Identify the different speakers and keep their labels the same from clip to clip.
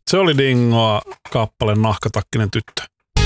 Speaker 1: Se oli Dingoa kappale Nahkatakkinen tyttö.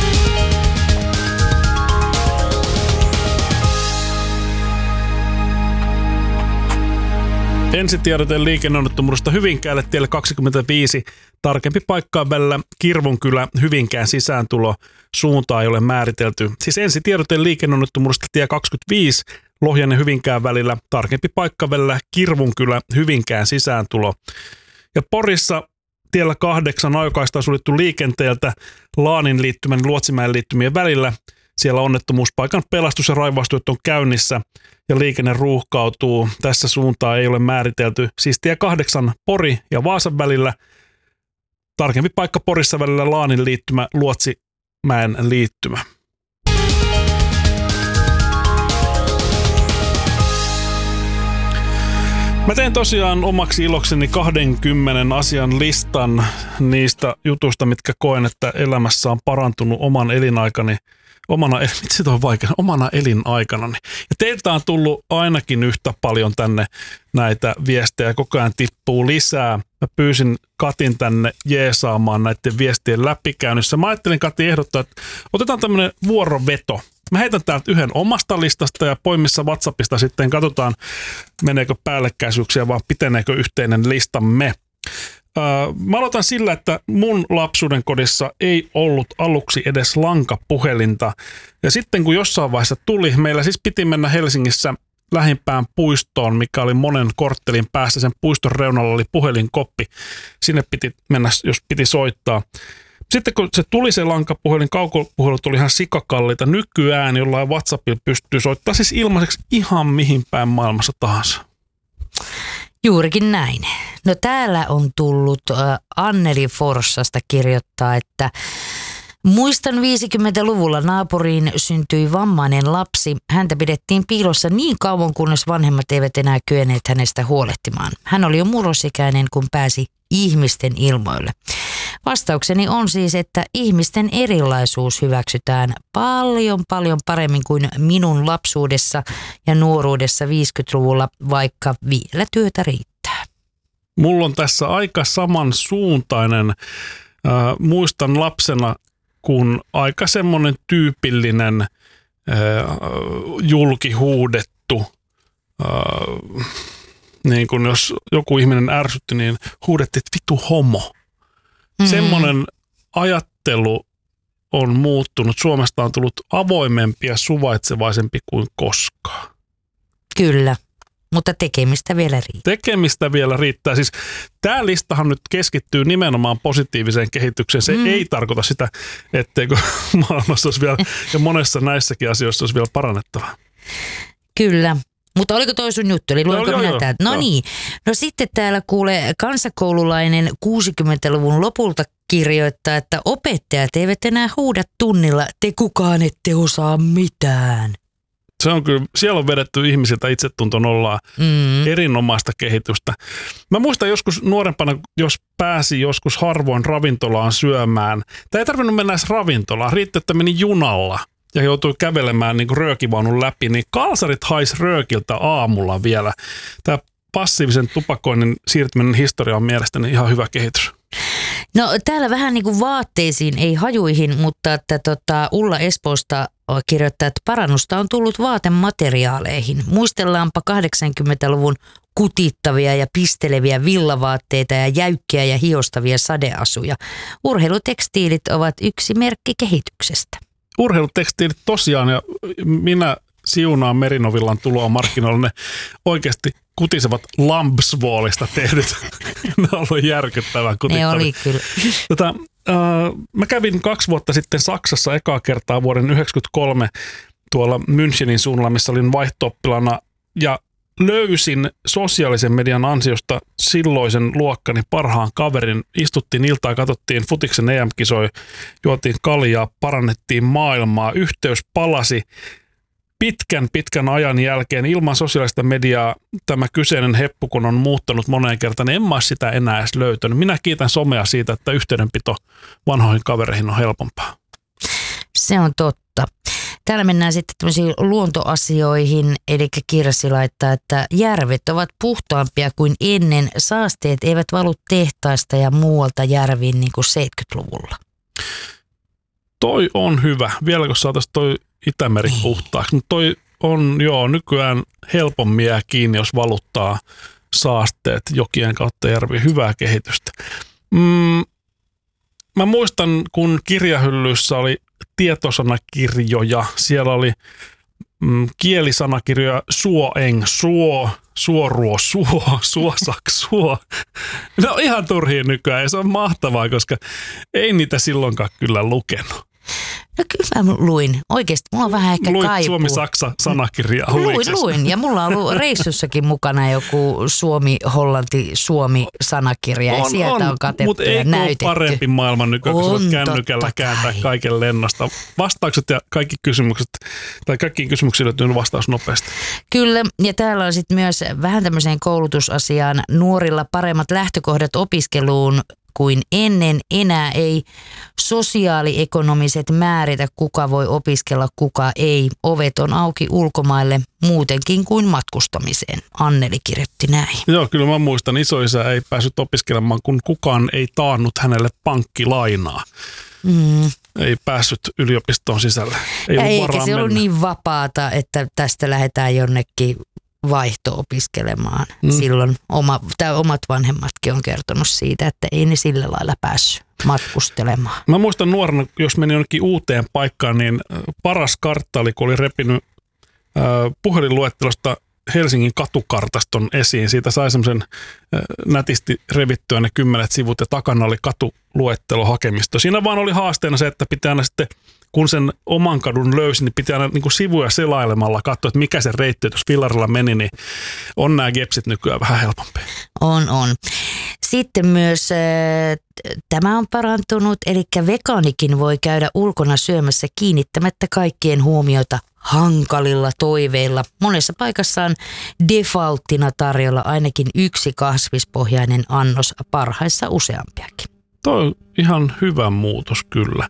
Speaker 1: Ensitiedote liikenneonnettomuudesta Hyvinkäälle tielle 25. Tarkempi paikkaa välillä Kirvunkylä Hyvinkään sisääntulo. Suuntaa ei ole määritelty. Siis ensitiedote liikenneonnettomuudesta tie 25 Lohjan ja Hyvinkään välillä. Tarkempi paikka välillä Kirvunkylä Hyvinkään sisääntulo. Ja Porissa tiellä 8 ajokaista on suljettu liikenteeltä Laanin liittymän ja Luotsimäen liittymien välillä. Siellä onnettomuuspaikan pelastus- ja raivaustyöt on käynnissä ja liikenne ruuhkautuu. Tässä suuntaa ei ole määritelty. Siis tie 8 Pori ja Vaasan välillä. Tarkempi paikka Porissa välillä Laanin liittymä, Luotsimäen liittymä. Mä tein tosiaan omaksi ilokseni 20 asian listan niistä jutuista, mitkä koen, että elämässä on parantunut omana elinaikanani. Ja teiltä on tullut ainakin yhtä paljon tänne näitä viestejä, koko ajan tippuu lisää. Mä pyysin Katin tänne jeesaamaan näiden viestien läpikäynnissä. Mä ajattelin Kati ehdottaa, että otetaan tämmöinen vuoroveto. Mä heitän täältä yhden omasta listasta ja poimissa WhatsAppista sitten katsotaan, meneekö päällekkäisyyksiä vai piteneekö yhteinen listamme. Mä aloitan sillä, että mun lapsuuden kodissa ei ollut aluksi edes lankapuhelinta. Ja sitten kun jossain vaiheessa tuli, meillä siis piti mennä Helsingissä lähimpään puistoon, mikä oli monen korttelin päässä. Sen puiston reunalla oli puhelinkoppi. Sinne piti mennä, jos piti soittaa. Sitten kun se tuli se lankapuhelin, kaukopuhelu tuli ihan sikakallita. Nykyään jollain WhatsAppilla pystyy soittamaan siis ilmaiseksi ihan mihin päin maailmassa tahansa.
Speaker 2: Juurikin näin. No täällä on tullut Anneli Forssasta kirjoittaa, että muistan 50-luvulla naapuriin syntyi vammainen lapsi. Häntä pidettiin piilossa niin kauan, kunnes vanhemmat eivät enää kyenneet hänestä huolehtimaan. Hän oli jo murrosikäinen, kun pääsi ihmisten ilmoille. Vastaukseni on siis, että ihmisten erilaisuus hyväksytään paljon paremmin kuin minun lapsuudessa ja nuoruudessa 50-luvulla, vaikka vielä työtä riittää.
Speaker 1: Mulla on tässä aika samansuuntainen. Muistan lapsena, kun aika semmoinen tyypillinen julkihuudettu, niin kun jos joku ihminen ärsytti, niin huudettiin, että vitu homo. Mm-hmm. Semmoinen ajattelu on muuttunut. Suomesta on tullut avoimempi ja suvaitsevaisempi kuin koskaan.
Speaker 2: Kyllä, mutta tekemistä vielä riittää. Siis tämä listahan nyt keskittyy nimenomaan positiiviseen kehitykseen. Se ei tarkoita sitä, etteikö maailmassa olisi vielä, ja monessa näissäkin asioissa olisi vielä parannettavaa. Kyllä. Mutta oliko toi sun juttu? Eli luenko minä täältä? No niin. No sitten täällä kuulee kansakoululainen 60-luvun lopulta kirjoittaa, että opettajat eivät enää huuda tunnilla, te kukaan ette osaa mitään.
Speaker 1: Se on kyllä, siellä on vedetty ihmisiltä itsetunto nollaa erinomaista kehitystä. Mä muistan joskus nuorempana, jos pääsi joskus harvoin ravintolaan syömään. Tai ei tarvinnut mennä edes ravintolaan, riitti, että meni junalla ja joutui kävelemään niin kuin röökivaunun läpi, niin kalsarit haisi röökiltä aamulla vielä. Tämä passiivisen tupakoinnin siirtyminen historiaan on mielestäni ihan hyvä kehitys.
Speaker 2: No täällä vähän niin kuin vaatteisiin, ei hajuihin, mutta että Ulla Espoosta kirjoittaa, että parannusta on tullut vaatemateriaaleihin. Muistellaanpa 80-luvun kutittavia ja pisteleviä villavaatteita ja jäykkiä ja hiostavia sadeasuja. Urheilutekstiilit ovat yksi merkki kehityksestä.
Speaker 1: Urheilutekstiilit tosiaan, ja minä siunaan Merinovillan tuloa markkinoille, ne oikeasti kutisevat Lambswallista tehdyt. Ne on ollut järkyttävän kutittavia.
Speaker 2: Ne oli kyllä.
Speaker 1: Mä kävin 2 vuotta sitten Saksassa ekaa kertaa vuoden 1993 tuolla Münchenin suunnalla, missä olin vaihto-oppilana, ja löysin sosiaalisen median ansiosta silloisen luokkani parhaan kaverin. Istuttiin iltaa, katsottiin futiksen EM-kisoja, juotiin kaljaa, parannettiin maailmaa. Yhteys palasi pitkän ajan jälkeen ilman sosiaalista mediaa. Tämä kyseinen heppu, kun on muuttanut moneen kertaan, niin en mä sitä enää edes löytänyt. Minä kiitän somea siitä, että yhteydenpito vanhoihin kavereihin on helpompaa.
Speaker 2: Se on totta. Täällä mennään sitten tämmöisiin luontoasioihin, eli Kirsi laittaa, että järvet ovat puhtaampia kuin ennen. Saasteet eivät valu tehtaista ja muualta järviin niin kuin 70-luvulla.
Speaker 1: Toi on hyvä. Vieläkö saataisiin toi Itämeri puhtaaksi? Mutta toi on nykyään helpommin jää kiinni, jos valuttaa saasteet jokien kautta järviin. Hyvää kehitystä. Mä muistan, kun kirjahyllyssä oli tietosanakirjoja. Siellä oli kielisanakirjoja suoeng, suoruo, suosak, suo. No ihan turhiin nykyään ja se on mahtavaa, koska ei niitä silloinkaan kyllä lukenut.
Speaker 2: No kyllä mä luin. Oikeasti mulla on vähän ehkä kaipuu.
Speaker 1: Luit Suomi-Saksa-sanakirjaa.
Speaker 2: Luin ja mulla on ollut reissussakin mukana joku Suomi-Hollanti-Suomi-sanakirja ja sieltä on katettu ja näytetty. Mutta eikö parempi maailman nykyään, kun sä voit kännykällä kääntää kaiken lennosta. Vastaukset ja kaikki kysymykset, tai kaikkiin kysymyksiin löytyy vastaus nopeasti. Kyllä, ja täällä on sitten myös vähän tämmöiseen koulutusasiaan nuorilla paremmat lähtökohdat opiskeluun kuin ennen. Enää ei sosiaaliekonomiset määritä, kuka voi opiskella, kuka ei. Ovet on auki ulkomaille muutenkin kuin matkustamiseen. Anneli kirjoitti näin.
Speaker 1: Joo, kyllä mä muistan. Isoisä ei päässyt opiskelemaan, kun kukaan ei taannut hänelle pankkilainaa. Ei päässyt yliopistoon sisälle.
Speaker 2: Eikä se ollut niin vapaata, että tästä lähdetään jonnekin vaihto-opiskelemaan. Silloin omat vanhemmatkin on kertonut siitä, että ei ne sillä lailla päässyt matkustelemaan.
Speaker 1: Mä muistan nuorena, jos meni jonnekin uuteen paikkaan, niin paras kartta oli, kun oli repinyt puhelinluettelosta Helsingin katukartaston esiin. Siitä sai semmoisen nätisti revittyä ne 10 sivut ja takana oli katuluettelohakemisto. Siinä vaan oli haasteena se, että pitää aina sitten, kun sen oman kadun löysi, niin pitää aina niin kuin sivuja selailemalla katsoa, että mikä se reitti, jos fillarilla meni, niin on nämä gepsit nykyään vähän helpompia.
Speaker 2: On. Sitten myös tämä on parantunut, eli vegaanikin voi käydä ulkona syömässä kiinnittämättä kaikkien huomiota hankalilla toiveilla. Monessa paikassa on defaulttina tarjolla ainakin yksi kasvispohjainen annos, parhaissa useampiakin.
Speaker 1: Tuo on ihan hyvä muutos kyllä.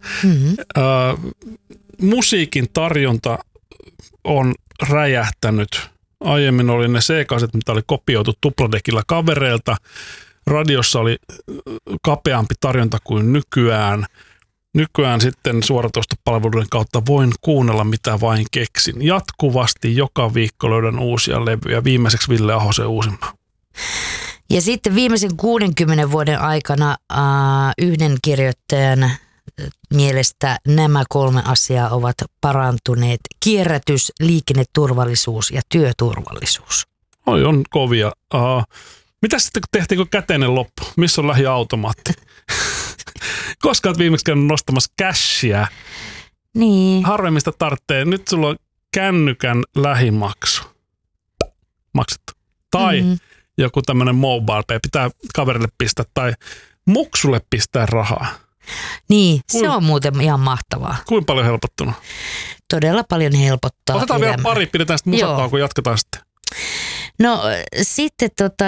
Speaker 1: Musiikin tarjonta on räjähtänyt. Aiemmin oli ne C-kaset, mitä oli kopioitu tupladekillä kavereilta. Radiossa oli kapeampi tarjonta kuin nykyään. Nykyään sitten suoratoistopalveluiden kautta voin kuunnella mitä vain keksin. Jatkuvasti joka viikko löydän uusia levyjä. Viimeiseksi Ville Ahosen uusimman.
Speaker 2: Ja sitten viimeisen 60 vuoden aikana yhden kirjoittajan mielestä nämä 3 asiaa ovat parantuneet. Kierrätys, liikenneturvallisuus ja työturvallisuus.
Speaker 1: Oi, on kovia. Mitä sitten tehtiinkö käteinen loppu? Missä on lähiautomaatti? Koska olet viimeksi käynyt nostamassa cashia.
Speaker 2: Niin.
Speaker 1: Harvemmista tarvitsee. Nyt sulla on kännykän lähimaksu. Maksettu. Tai joku tämmöinen mobile pay. Pitää kaverille pistää tai muksulle pistää rahaa.
Speaker 2: Niin, se on muuten ihan mahtavaa.
Speaker 1: Kuinka paljon helpottunut?
Speaker 2: Todella paljon helpottaa.
Speaker 1: Otetaan vielä pari, pidetään sitten musakaa, kun jatketaan sitten.
Speaker 2: No sitten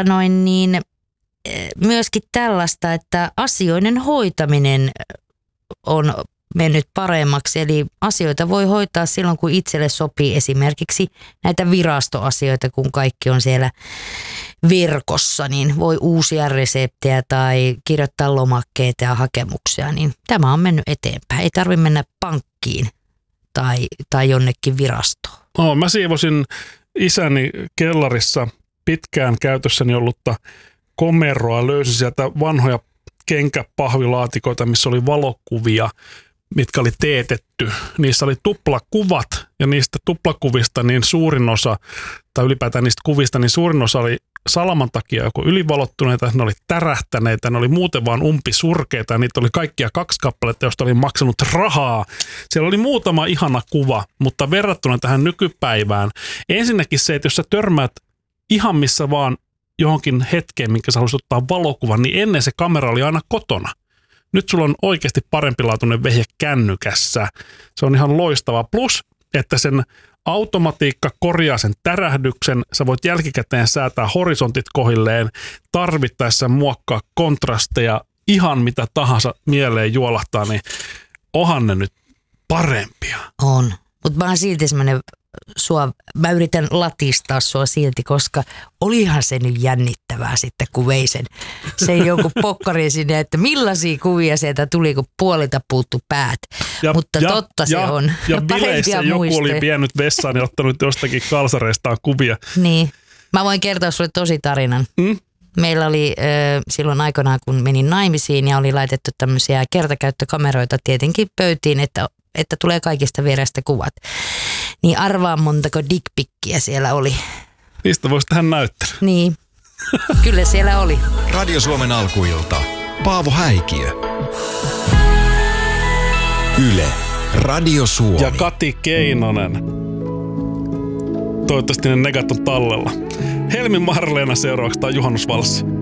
Speaker 2: myöskin tällaista, että asioiden hoitaminen on mennyt paremmaksi. Eli asioita voi hoitaa silloin, kun itselle sopii, esimerkiksi näitä virastoasioita, kun kaikki on siellä verkossa, niin voi uusia reseptejä tai kirjoittaa lomakkeita ja hakemuksia, niin tämä on mennyt eteenpäin. Ei tarvitse mennä pankkiin tai jonnekin virastoon.
Speaker 1: Mä siivosin isäni kellarissa pitkään käytössäni ollutta komeroa, löysin sieltä vanhoja kenkäpahvilaatikoita, missä oli valokuvia, mitkä oli teetetty. Niissä oli tuplakuvat ja niistä tuplakuvista niin suurin osa, tai ylipäätään niistä kuvista, niin suurin osa oli salaman takia joko ylivalottuneita, ne oli tärähtäneitä, ne oli muuten vaan umpisurkeita ja niitä oli kaikkia 2 kappaletta, joista oli maksanut rahaa. Siellä oli muutama ihana kuva, mutta verrattuna tähän nykypäivään, ensinnäkin se, että jos sä törmäät ihan missä vaan johonkin hetkeen, minkä sä haluaisit ottaa valokuvan, niin ennen se kamera oli aina kotona. Nyt sulla on oikeasti parempilaatuinen vehje kännykässä. Se on ihan loistava. Plus, että sen automatiikka korjaa sen tärähdyksen. Sä voit jälkikäteen säätää horisontit kohilleen, tarvittaessa muokkaa kontrasteja, ihan mitä tahansa mieleen juolahtaa, niin onhan ne nyt parempia.
Speaker 2: On. Mutta mä oon silti semmoinen mä yritän latistaa sua silti, koska olihan se nyt jännittävää sitten, kun vei sen joku pokkari sinne, että millaisia kuvia sieltä tuli, kun puolilta puuttu päät. Mutta totta se on.
Speaker 1: Ja bileissä joku oli vienyt vessaan ja ottanut jostakin kalsareistaan kuvia.
Speaker 2: Niin. Mä voin kertoa sulle tosi tarinan. Meillä oli silloin aikanaan, kun menin naimisiin ja oli laitettu tämmöisiä kertakäyttökameroita tietenkin pöytiin, että tulee kaikista vierestä kuvat. Niin arvaa montako dickpikkiä siellä oli.
Speaker 1: Niistä voisi tähän näyttää.
Speaker 2: Niin, kyllä siellä oli.
Speaker 3: Radio Suomen alkuilta. Paavo Häikiö. Yle. Radio Suomi.
Speaker 1: Ja Kati Keinonen. Toivottavasti ne negat on tallella. Helmi Marleena seuraavaksi tai juhannusvalssi.